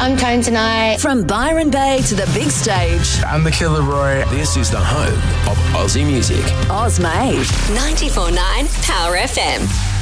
I'm Tone Tonight. From Byron Bay to the big stage. I'm the Killer Roy. This is the home of Aussie music. Oz Made. 94.9 Power FM.